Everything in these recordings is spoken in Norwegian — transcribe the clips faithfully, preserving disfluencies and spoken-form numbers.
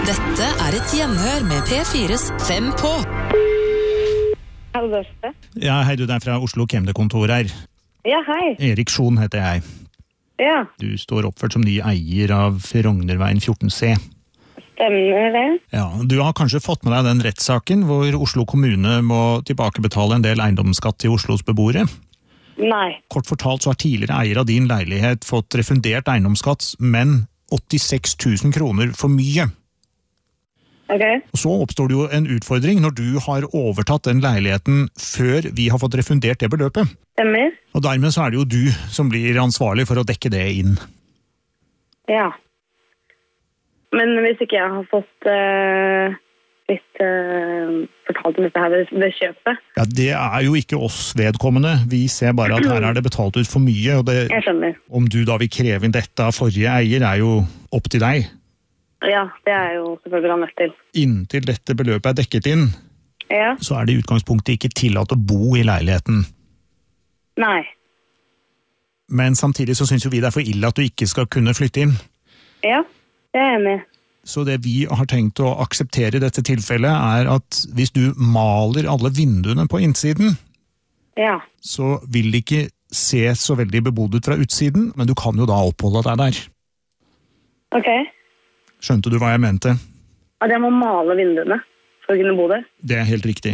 Dette er et gjenhør med P fires Fem på. Hallo, Ja, hei, du er fra Oslo Kemnekontor her. Ja, hei. Erik Schoen heter jeg. Ja. Du står oppført som ny eier av Frognerveien fjorten C. Stemmer det? Ja, du har kanskje fått med deg den rettssaken hvor Oslo kommune må tilbakebetale en del eiendomsskatt til Oslos beboere? Nei. Kort fortalt så har tidligere eier av din leilighet fått refundert eiendomsskatt, men åttiseks tusen kroner for mye. Ok. Og så oppstår det jo en utfordring når du har overtatt den leiligheten før vi har fått refundert det beløpet. Stemmer? Og dermed så er det jo du som blir ansvarlig for å dekke det inn. Ja. Men hvis ikke jeg har fått uh, litt uh, fortalt om dette her ved, ved kjøpet. Ja, det er jo ikke oss vedkommende. Vi ser bare at her er det betalt ut for mye. Og det, jeg skjønner. om du da vil kreve inn dette av forrige eier er jo opp til deg. Ja, det er jo selvfølgelig nødt til. Inntil dette beløpet er dekket inn, Ja. så er det i utgangspunktet ikke tillatt å bo i leiligheten. Nei. Men samtidig så synes jo vi det er for ille at du ikke skal kunne flytte inn. Ja, det er jeg enig i. Så det vi har tenkt å akseptere i dette tilfellet er at hvis du maler alle vinduene på innsiden, Ja. så vil det ikke se så veldig bebodd ut fra utsiden, men du kan jo da oppholde deg der. Ok. Skjønte du hva jeg mente? At jeg må male vinduene for å kunne bo der? Det er helt riktig.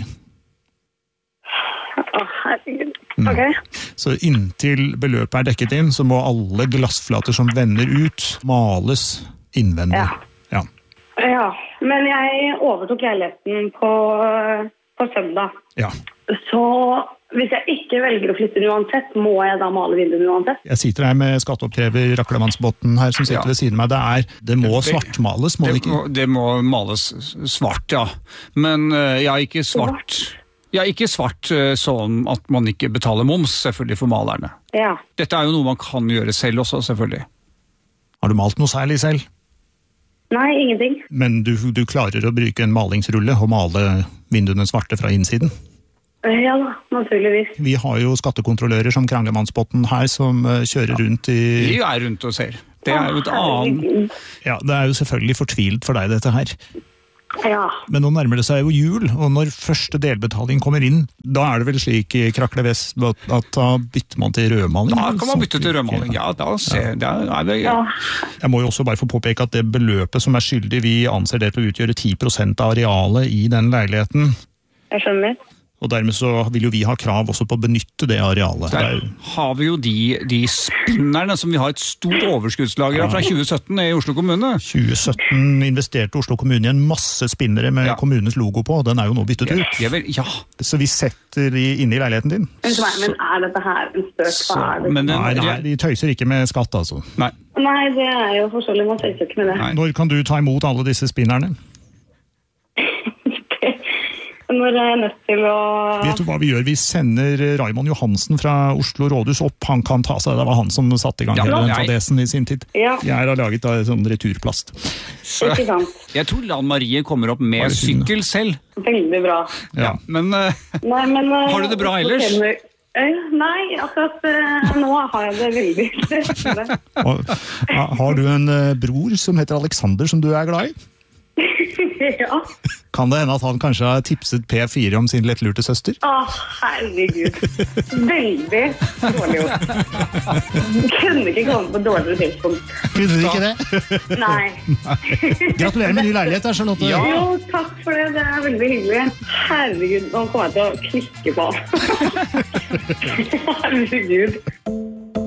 Å, herregud. Mm. Ok. Så inntil beløpet er dekket inn, så må alle glassflater som vender ut males innvendig. Ja. Ja. Ja, men jeg overtok leiligheten på, på søndag. Ja. Så hvis jeg ikke velger å flytte uansett, må jeg da male vinduene uansett? Jeg sitter her med skatteoppkrever Raklemannsbotten her som sitter Ja. ved siden av meg. Det, er, det må svartmales, må det Det ikke? må, det må males svart, ja. Men uh, ja, ikke svart. Ja, ikke svart uh, sånn at man ikke betaler moms, selvfølgelig, for malerne. Ja. Dette er jo noe man kan gjøre selv også, selvfølgelig. Har du malt noe særlig selv? Nei, ingenting. Men du, du klarer å bruke en malingsrulle og male vinduene svarte fra innsiden? Ja da, naturligvis. Vi har jo skattekontrollører som Kranglemannsbotten her, som uh, kjører rundt i... Vi er rundt og ser. Det er jo et annet... Ja, det er jo selvfølgelig fortvilt for deg dette her. Ja. Men nå nærmer det seg jo jul, og når første delbetaling kommer inn, da er det vel slik i Krakle Vest at, at da bytter man til rødmaling? Da kan man bytte til rødmaling, ja. Da ser, ja. Er det, ja. Jeg må jo også bare få påpeke at det beløpet som er skyldig, vi anser det til å utgjøre ti prosent av arealet i den leiligheten. Jeg skjønner. Og dermed så vil jo vi ha krav også på å benytte det arealet. Der har vi jo de, de spinnerne som vi har et stort overskuddslager av fra tjue sytten i Oslo kommune. tjue sytten investerte Oslo kommune i en masse spinnere med Ja. kommunens logo på, og den er jo nå byttet ut. Ja, vel, ja. Så vi setter de inne i leiligheten din. Unnskyld meg, men er dette her en spøk? Så, Hva er det? men den, Nei, nei, de tøyser ikke med skatt, altså. nei, Nei, det er jo forståelig, man tøyser ikke med det. Nei. Når kan du ta imot alle disse spinnerne? Når jeg er nødt til å... Vet du hva vi gjør? Vi sender Raymond Johansen fra Oslo Rådhus opp. Han kan ta seg, det var han som satte i gang Ja, hele den jeg- fadesen i sin tid. Ja. Jeg har laget av sånn returplast. så, Ikke sant? jeg tror Lan Marie kommer opp med Bare hun. sykkel selv. Veldig bra. Ja, men eh, Nei, men... eh, Har du det bra ellers? forteller- Eh, Nei, akkurat eh, nå har jeg det veldig stressende. Og, ja, har du en eh, bror som heter Alexander som du er glad i? Ja. Kan det hende at han kanskje har tipset P fire om sin lettlurte søster? Å, herregud. Veldig dårlig gjort. Kunne ikke komme på dårligere tidspunkt. Kunne du ikke det? Nei. Gratulerer med ny leilighet, da, Charlotte. Ja. Jo, takk for det. Det er veldig hyggelig. Herregud, nå kommer jeg til å klikke på. Herregud.